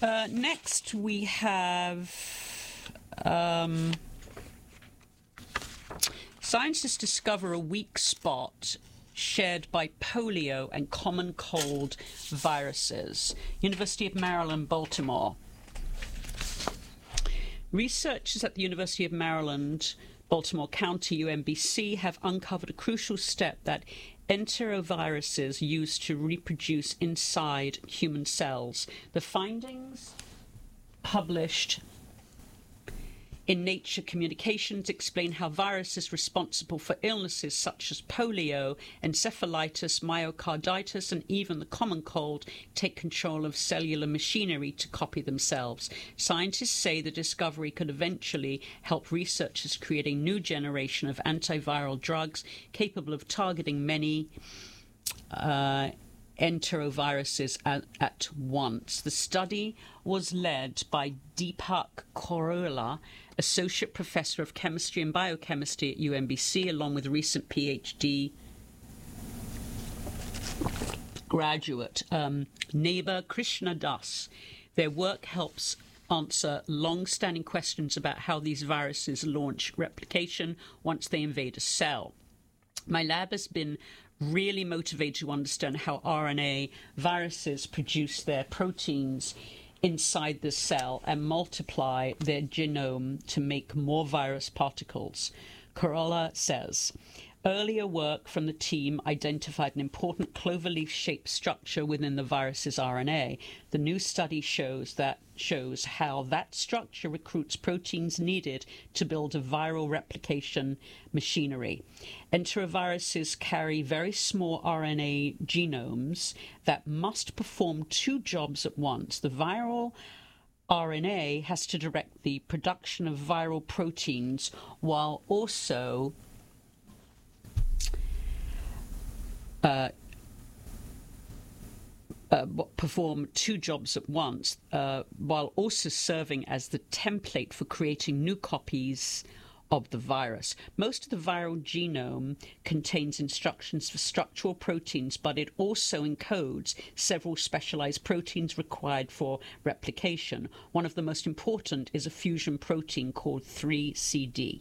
Next, we have scientists discover a weak spot shared by polio and common cold viruses. University of Maryland, Baltimore. Researchers at the University of Maryland, Baltimore County, UMBC, have uncovered a crucial step that enteroviruses use to reproduce inside human cells. The findings, published in Nature Communications, explain how viruses responsible for illnesses such as polio, encephalitis, myocarditis, and even the common cold take control of cellular machinery to copy themselves. Scientists say the discovery could eventually help researchers create a new generation of antiviral drugs capable of targeting many enteroviruses at once. The study was led by Deepak Korola, Associate Professor of Chemistry and Biochemistry at UMBC, along with recent PhD graduate Neba Krishna Das. Their work helps answer long-standing questions about how these viruses launch replication once they invade a cell. My lab has been really motivated to understand how RNA viruses produce their proteins inside the cell and multiply their genome to make more virus particles. Corolla says, earlier work from the team identified an important cloverleaf-shaped structure within the virus's RNA. The new study shows how that structure recruits proteins needed to build a viral replication machinery. Enteroviruses carry very small RNA genomes that must perform two jobs at once. The viral RNA has to direct the production of viral proteins while also perform two jobs at once, while also serving as the template for creating new copies of the virus. Most of the viral genome contains instructions for structural proteins, but it also encodes several specialized proteins required for replication. One of the most important is a fusion protein called 3CD.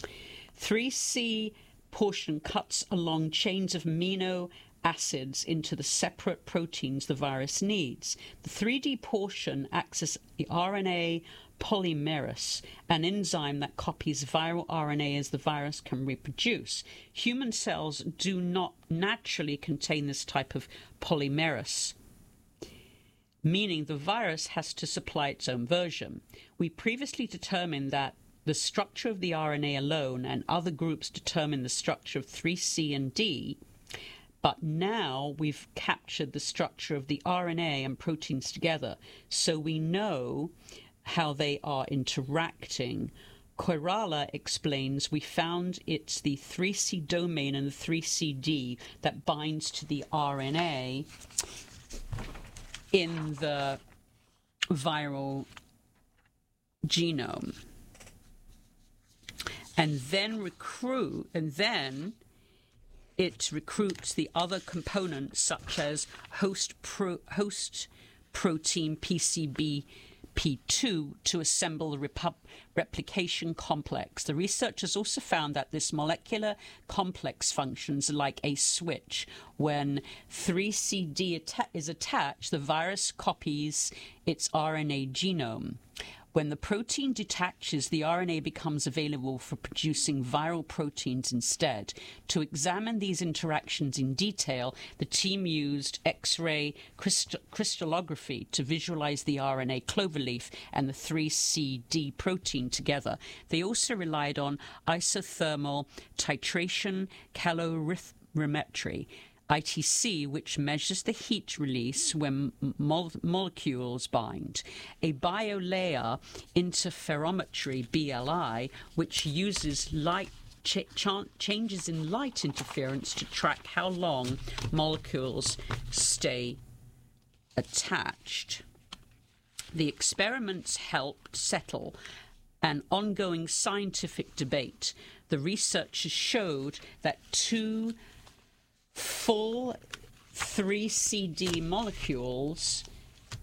3C portion cuts along chains of amino acids into the separate proteins the virus needs. The 3D portion acts as the RNA polymerase, an enzyme that copies viral RNA as the virus can reproduce. Human cells do not naturally contain this type of polymerase, meaning the virus has to supply its own version. We previously determined that the structure of the RNA alone, and other groups determine the structure of 3C and D, but now we've captured the structure of the RNA and proteins together, so we know how they are interacting. Koirala explains, we found it's the 3C domain and the 3CD that binds to the RNA in the viral genome. And then it recruits the other components such as host protein PCB-P2 to assemble the replication complex. The researchers also found that this molecular complex functions like a switch. When 3CD is attached, the virus copies its RNA genome. When the protein detaches, the RNA becomes available for producing viral proteins instead. To examine these interactions in detail, the team used X-ray crystallography to visualize the RNA cloverleaf and the 3CD protein together. They also relied on isothermal titration calorimetry, ITC, which measures the heat release when molecules bind, a biolayer interferometry, BLI, which uses light changes in light interference to track how long molecules stay attached. The experiments helped settle an ongoing scientific debate. The researchers showed that two full 3CD molecules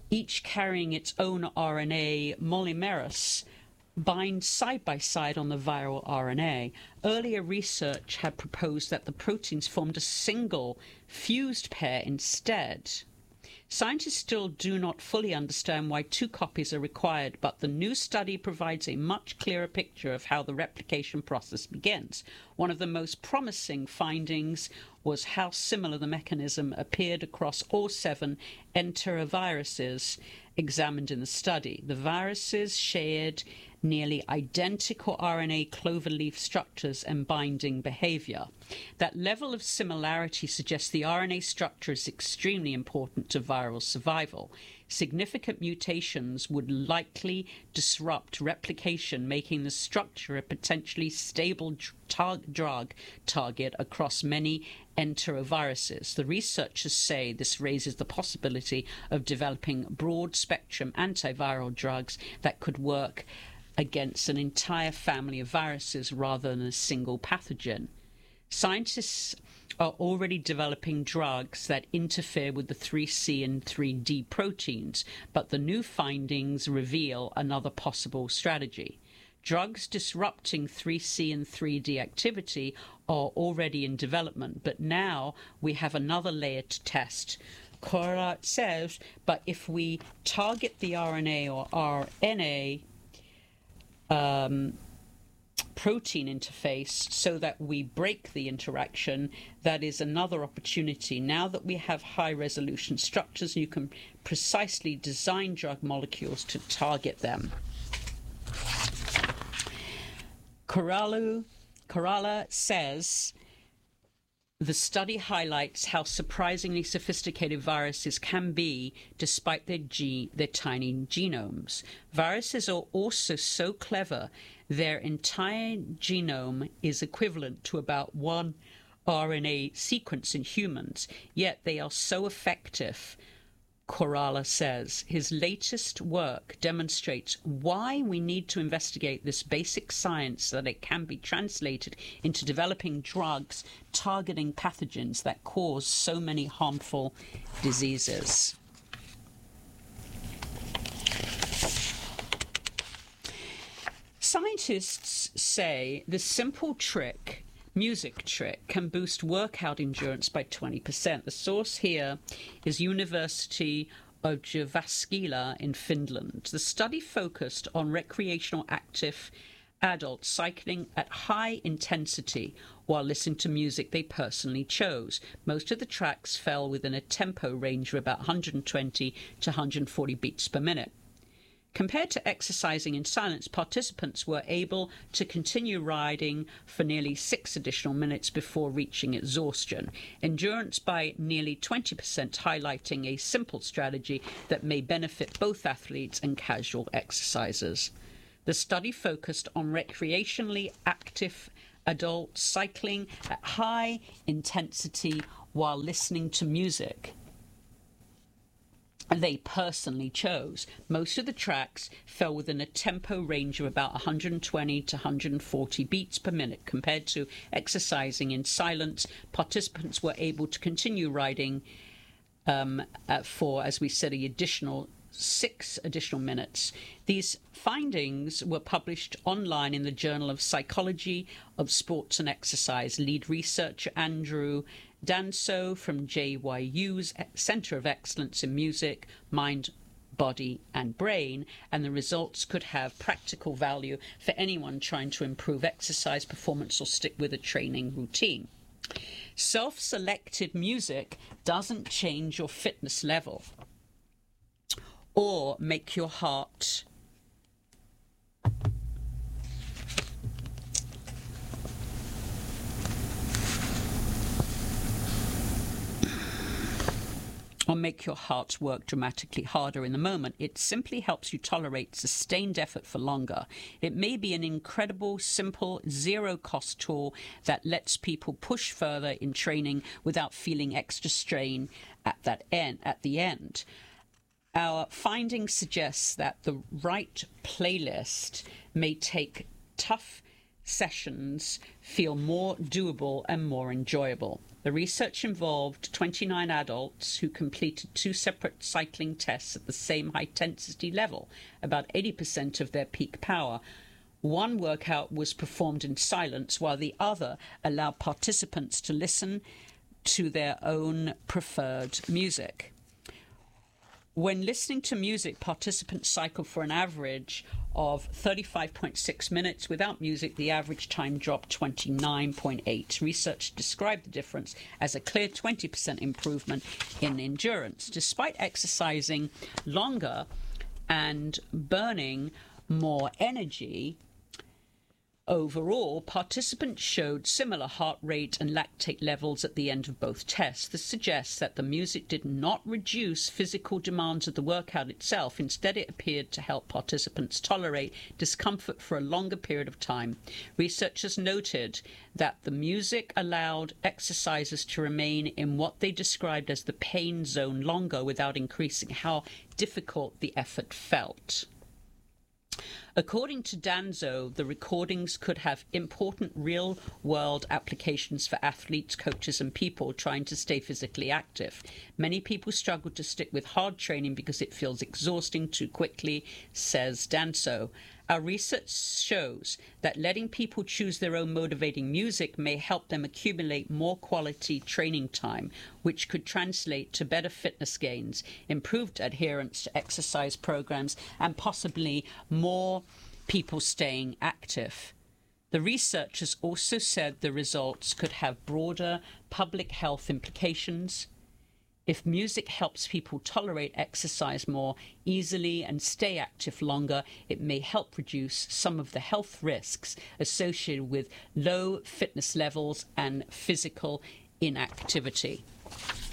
each carrying its own RNA monomers, bind side by side on the viral RNA. Earlier research had proposed that the proteins formed a single fused pair instead. Scientists still do not fully understand why 2 copies are required, but the new study provides a much clearer picture of how the replication process begins. One of the most promising findings was how similar the mechanism appeared across all 7 enteroviruses examined in the study. The viruses shared nearly identical RNA cloverleaf structures and binding behavior. That level of similarity suggests the RNA structure is extremely important to viral survival. Significant mutations would likely disrupt replication, making the structure a potentially stable drug target across many enteroviruses. The researchers say this raises the possibility of developing broad-spectrum antiviral drugs that could work against an entire family of viruses rather than a single pathogen. Scientists are already developing drugs that interfere with the 3C and 3D proteins, but the new findings reveal another possible strategy. Drugs disrupting 3C and 3D activity are already in development, but now we have another layer to test. Cora says, but if we target the RNA or RNA protein interface so that we break the interaction, that is another opportunity. Now that we have high-resolution structures, you can precisely design drug molecules to target them. Coralla says, the study highlights how surprisingly sophisticated viruses can be despite their tiny genomes. Viruses are also so clever, their entire genome is equivalent to about 1 RNA sequence in humans, yet they are so effective. Coralla says his latest work demonstrates why we need to investigate this basic science so that it can be translated into developing drugs targeting pathogens that cause so many harmful diseases. Scientists say the simple music trick can boost workout endurance by 20%. The source here is University of Jyväskylä in Finland. The study focused on recreational active adults cycling at high intensity while listening to music they personally chose. Most of the tracks fell within a tempo range of about 120 to 140 beats per minute. Compared to exercising in silence, participants were able to continue riding for nearly 6 additional minutes before reaching exhaustion. Endurance by nearly 20%, highlighting a simple strategy that may benefit both athletes and casual exercisers. The study focused on recreationally active adults cycling at high intensity while listening to music they personally chose. Most of the tracks fell within a tempo range of about 120 to 140 beats per minute. Compared to exercising in silence, participants were able to continue riding for, as we said, 6 additional minutes. These findings were published online in the Journal of Psychology of Sports and Exercise. Lead researcher Andrew Danso from JYU's Center of Excellence in Music, Mind, Body and Brain, and the results could have practical value for anyone trying to improve exercise performance or stick with a training routine. Self-selected music doesn't change your fitness level or make your heart work dramatically harder in the moment. It simply helps you tolerate sustained effort for longer. It may be an incredible, simple, zero-cost tool that lets people push further in training without feeling extra strain at the end. Our findings suggest that the right playlist may take tough sessions feel more doable and more enjoyable. The research involved 29 adults who completed 2 separate cycling tests at the same high-intensity level, about 80% of their peak power. One workout was performed in silence, while the other allowed participants to listen to their own preferred music. When listening to music, participants cycled for an average of 35.6 minutes. Without music, the average time dropped 29.8. Research described the difference as a clear 20% improvement in endurance. Despite exercising longer and burning more energy, overall, participants showed similar heart rate and lactate levels at the end of both tests. This suggests that the music did not reduce physical demands of the workout itself. Instead, it appeared to help participants tolerate discomfort for a longer period of time. Researchers noted that the music allowed exercisers to remain in what they described as the pain zone longer without increasing how difficult the effort felt. According to Danzo, the recordings could have important real-world applications for athletes, coaches, and people trying to stay physically active. Many people struggle to stick with hard training because it feels exhausting too quickly, says Danzo. Our research shows that letting people choose their own motivating music may help them accumulate more quality training time, which could translate to better fitness gains, improved adherence to exercise programs, and possibly more people staying active. The researchers also said the results could have broader public health implications. If music helps people tolerate exercise more easily and stay active longer, it may help reduce some of the health risks associated with low fitness levels and physical inactivity.